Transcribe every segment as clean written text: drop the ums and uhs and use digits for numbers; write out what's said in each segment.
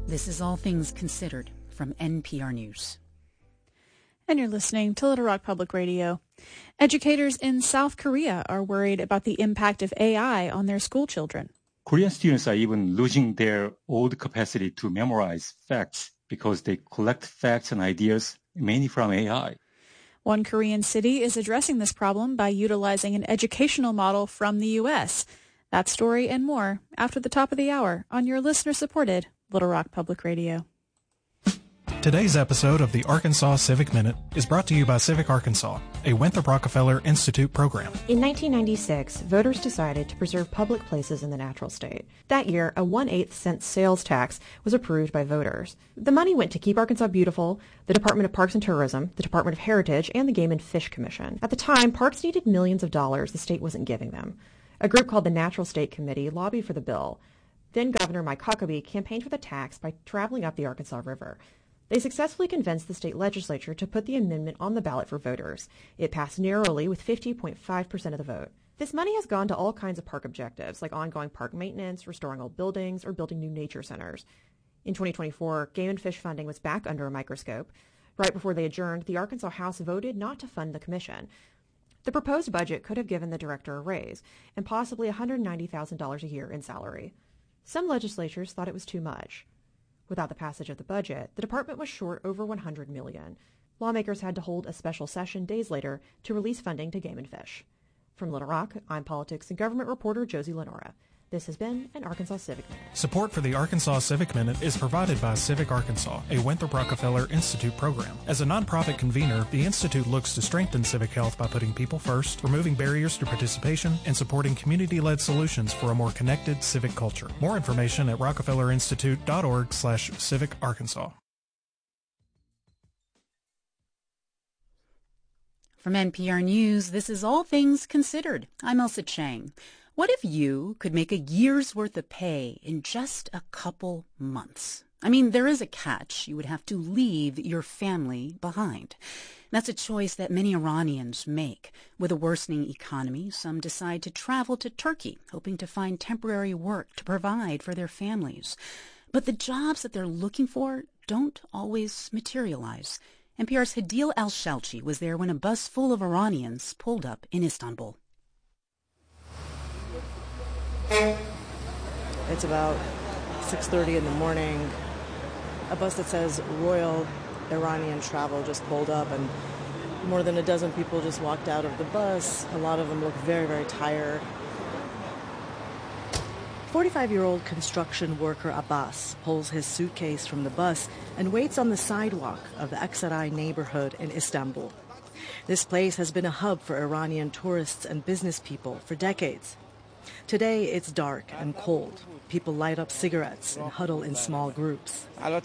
This is All Things Considered from NPR News. And you're listening to Little Rock Public Radio. Educators in South Korea are worried about the impact of AI on their school children. Korean students are even losing their old capacity to memorize facts because they collect facts and ideas mainly from AI. One Korean city is addressing this problem by utilizing an educational model from the U.S. That story and more after the top of the hour on your listener-supported Little Rock Public Radio. Today's episode of the Arkansas Civic Minute is brought to you by Civic Arkansas, a Winthrop Rockefeller Institute program. In 1996, voters decided to preserve public places in the natural state. That year, a 1/8 cent sales tax was approved by voters. The money went to Keep Arkansas Beautiful, the Department of Parks and Tourism, the Department of Heritage, and the Game and Fish Commission. At the time, parks needed millions of dollars the state wasn't giving them. A group called the Natural State Committee lobbied for the bill. Then Governor Mike Huckabee campaigned for the tax by traveling up the Arkansas River. They successfully convinced the state legislature to put the amendment on the ballot for voters. It passed narrowly with 50.5% of the vote. This money has gone to all kinds of park objectives, like ongoing park maintenance, restoring old buildings, or building new nature centers. In 2024, Game and Fish funding was back under a microscope. Right before they adjourned, the Arkansas House voted not to fund the commission. The proposed budget could have given the director a raise and possibly $190,000 a year in salary. Some legislatures thought it was too much. Without the passage of the budget, the department was short over $100 million. Lawmakers had to hold a special session days later to release funding to Game and Fish. From Little Rock, I'm politics and government reporter Josie Lenora. This has been an Arkansas Civic Minute. Support for the Arkansas Civic Minute is provided by Civic Arkansas, a Winthrop Rockefeller Institute program. As a nonprofit convener, the Institute looks to strengthen civic health by putting people first, removing barriers to participation, and supporting community-led solutions for a more connected civic culture. More information at rockefellerinstitute.org/Civic Arkansas. From NPR News, this is All Things Considered. I'm Elsa Chang. What if you could make a year's worth of pay in just a couple months? I mean, there is a catch. You would have to leave your family behind. That's a choice that many Iranians make. With a worsening economy, some decide to travel to Turkey, hoping to find temporary work to provide for their families. But the jobs that they're looking for don't always materialize. NPR's Hadil Al-Shalchi was there when a bus full of Iranians pulled up in Istanbul. It's about 6:30 in the morning. A bus that says Royal Iranian Travel just pulled up, and more than a dozen people just walked out of the bus. A lot of them look very, very tired. 45-year-old construction worker Abbas pulls his suitcase from the bus and waits on the sidewalk of the Aksaray neighborhood in Istanbul. This place has been a hub for Iranian tourists and business people for decades. Today, it's dark and cold. People light up cigarettes and huddle in small groups.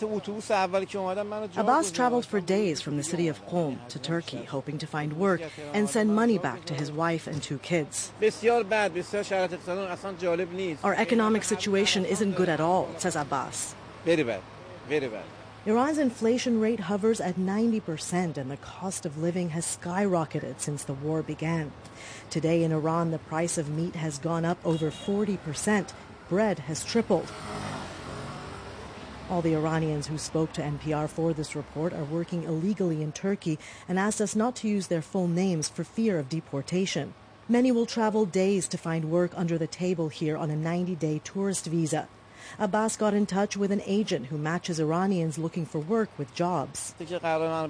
Abbas traveled for days from the city of Qom to Turkey, hoping to find work and send money back to his wife and 2 kids. Our economic situation isn't good at all, says Abbas. Very bad. Very bad. Iran's inflation rate hovers at 90%, and the cost of living has skyrocketed since the war began. Today in Iran, the price of meat has gone up over 40%. Bread has tripled. All the Iranians who spoke to NPR for this report are working illegally in Turkey and asked us not to use their full names for fear of deportation. Many will travel days to find work under the table here on a 90-day tourist visa. Abbas got in touch with an agent who matches Iranians looking for work with jobs. I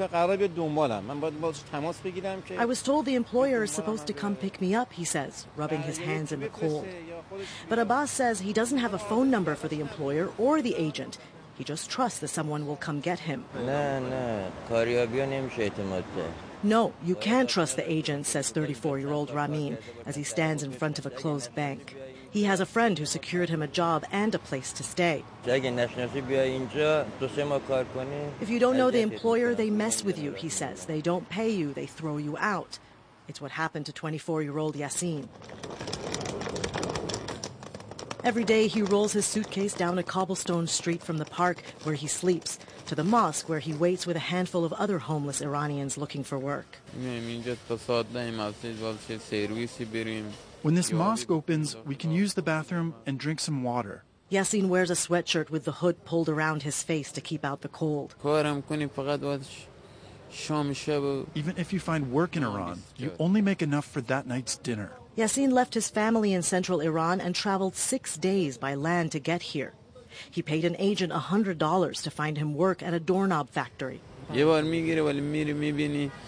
was told the employer is supposed to come pick me up, he says, rubbing his hands in the cold. But Abbas says he doesn't have a phone number for the employer or the agent. He just trusts that someone will come get him. No, you can't trust the agent, says 34-year-old Ramin, as he stands in front of a closed bank. He has a friend who secured him a job and a place to stay. If you don't know the employer, they mess with you, he says. They don't pay you, they throw you out. It's what happened to 24-year-old Yasin. Every day he rolls his suitcase down a cobblestone street from the park where he sleeps to the mosque where he waits with a handful of other homeless Iranians looking for work. When this mosque opens, we can use the bathroom and drink some water. Yassin wears a sweatshirt with the hood pulled around his face to keep out the cold. Even if you find work in Iran, you only make enough for that night's dinner. Yassin left his family in central Iran and traveled 6 days by land to get here. He paid an agent $100 to find him work at a doorknob factory. The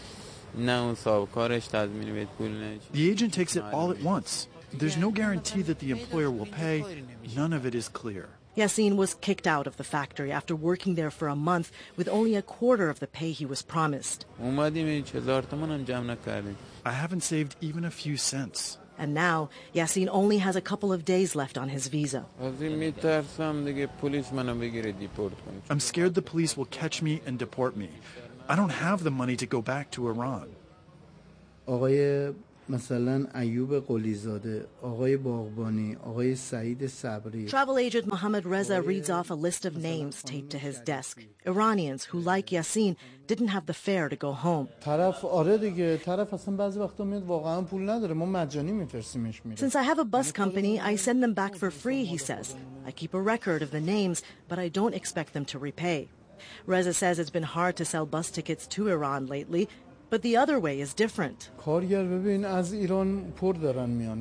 agent takes it all at once. There's no guarantee that the employer will pay. None of it is clear. Yassin was kicked out of the factory after working there for a month with only a quarter of the pay he was promised. I haven't saved even a few cents. And now, Yassin only has a couple of days left on his visa. I'm scared the police will catch me and deport me. I don't have the money to go back to Iran. Travel agent Mohammad Reza reads off a list of names taped to his desk. Iranians who, like Yassin, didn't have the fare to go home. Since I have a bus company, I send them back for free, he says. I keep a record of the names, but I don't expect them to repay. Reza says it's been hard to sell bus tickets to Iran lately, but the other way is different.